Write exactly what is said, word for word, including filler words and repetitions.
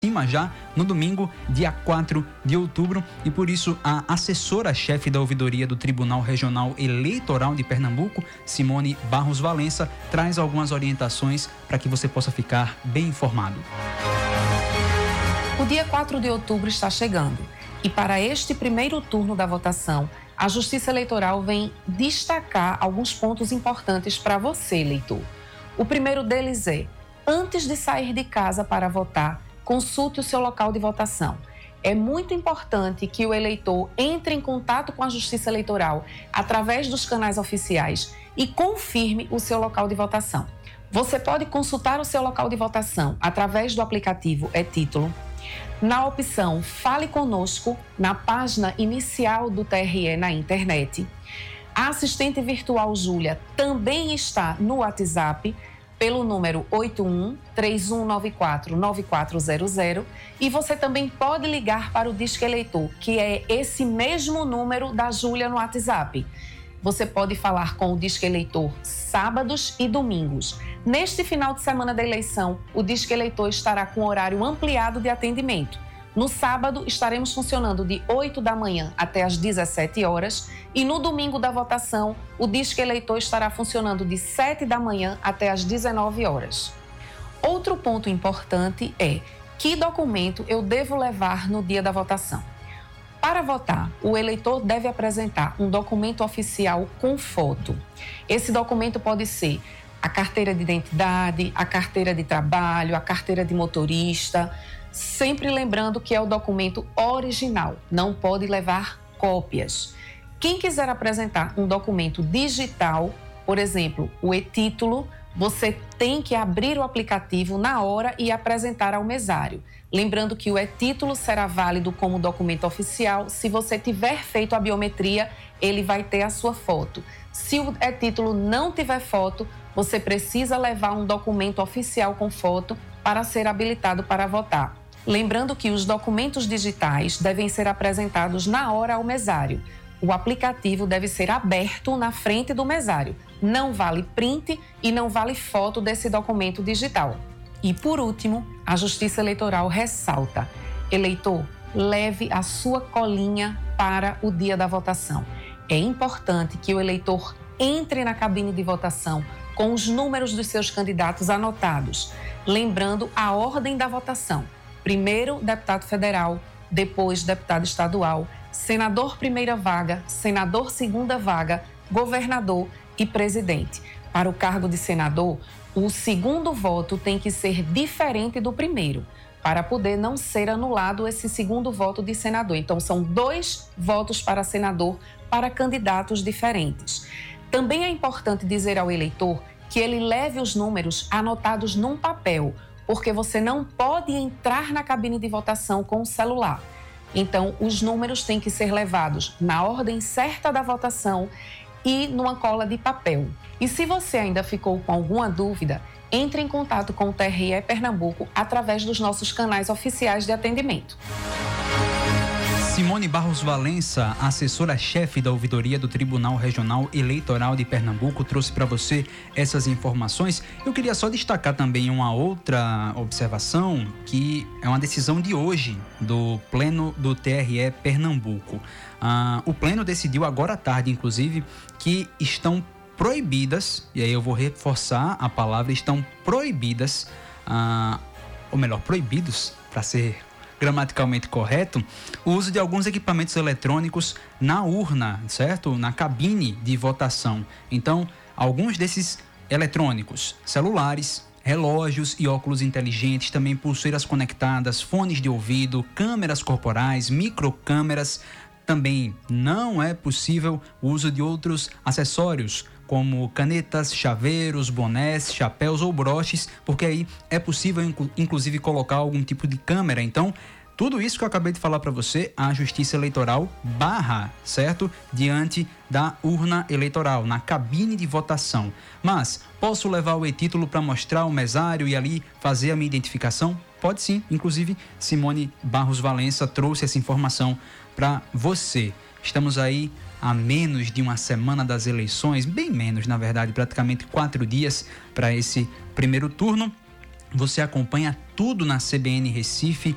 já no domingo, dia quatro de outubro, e por isso a assessora-chefe da ouvidoria do Tribunal Regional Eleitoral de Pernambuco, Simone Barros Valença, traz algumas orientações para que você possa ficar bem informado. O dia quatro de outubro está chegando e para este primeiro turno da votação, a Justiça Eleitoral vem destacar alguns pontos importantes para você, eleitor. O primeiro deles é, antes de sair de casa para votar, consulte o seu local de votação. É muito importante que o eleitor entre em contato com a Justiça Eleitoral através dos canais oficiais e confirme o seu local de votação. Você pode consultar o seu local de votação através do aplicativo e-Título, na opção Fale Conosco, na página inicial do T R E na internet. A assistente virtual Júlia também está no WhatsApp, pelo número oito um, três um nove quatro, nove quatro zero zero, e você também pode ligar para o Disque Eleitor, que é esse mesmo número da Júlia no WhatsApp. Você pode falar com o Disque Eleitor sábados e domingos. Neste final de semana da eleição, o Disque Eleitor estará com horário ampliado de atendimento. No sábado, estaremos funcionando de oito da manhã até as dezessete horas e no domingo da votação, o Disque Eleitor estará funcionando de sete da manhã até as dezenove horas. Outro ponto importante é que documento eu devo levar no dia da votação. Para votar, o eleitor deve apresentar um documento oficial com foto. Esse documento pode ser a carteira de identidade, a carteira de trabalho, a carteira de motorista, sempre lembrando que é o documento original, não pode levar cópias. Quem quiser apresentar um documento digital, por exemplo, o e-Título, você tem que abrir o aplicativo na hora e apresentar ao mesário. Lembrando que o e-Título será válido como documento oficial. Se você tiver feito a biometria, ele vai ter a sua foto. Se o e-Título não tiver foto, você precisa levar um documento oficial com foto para ser habilitado para votar. Lembrando que os documentos digitais devem ser apresentados na hora ao mesário. O aplicativo deve ser aberto na frente do mesário. Não vale print e não vale foto desse documento digital. E, por último, a Justiça Eleitoral ressalta: eleitor, leve a sua colinha para o dia da votação. É importante que o eleitor entre na cabine de votação com os números dos seus candidatos anotados, lembrando a ordem da votação. Primeiro, deputado federal, depois, deputado estadual, senador primeira vaga, senador segunda vaga, governador e presidente. Para o cargo de senador, o segundo voto tem que ser diferente do primeiro, para poder não ser anulado esse segundo voto de senador. Então, são dois votos para senador para candidatos diferentes. Também é importante dizer ao eleitor que ele leve os números anotados num papel, porque você não pode entrar na cabine de votação com o celular. Então, os números têm que ser levados na ordem certa da votação e numa cola de papel. E se você ainda ficou com alguma dúvida, entre em contato com o T R E Pernambuco através dos nossos canais oficiais de atendimento. Simone Barros Valença, assessora-chefe da ouvidoria do Tribunal Regional Eleitoral de Pernambuco, trouxe para você essas informações. Eu queria só destacar também uma outra observação, que é uma decisão de hoje do Pleno do T R E Pernambuco. Ah, o Pleno decidiu agora à tarde, inclusive, que estão proibidas, e aí eu vou reforçar a palavra, estão proibidas, ah, ou melhor, proibidos, para ser gramaticalmente correto, o uso de alguns equipamentos eletrônicos na urna, certo? Na cabine de votação. Então, alguns desses eletrônicos, celulares, relógios e óculos inteligentes, também pulseiras conectadas, fones de ouvido, câmeras corporais, microcâmeras. Também não é possível o uso de outros acessórios, como canetas, chaveiros, bonés, chapéus ou broches, porque aí é possível, inclusive, colocar algum tipo de câmera. Então, tudo isso que eu acabei de falar para você, a Justiça Eleitoral barra, certo? Diante da urna eleitoral, na cabine de votação. Mas, posso levar o e-Título para mostrar o mesário e ali fazer a minha identificação? Pode sim. Inclusive, Simone Barros Valença trouxe essa informação para você. Estamos aí a menos de uma semana das eleições, bem menos, na verdade, praticamente quatro dias para esse primeiro turno. Você acompanha tudo na C B N Recife